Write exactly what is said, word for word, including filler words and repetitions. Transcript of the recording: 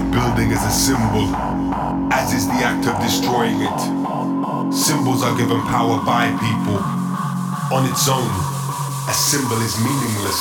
building is a symbol, as is the act of destroying it. Symbols are given power by people. On its own, a symbol is meaningless.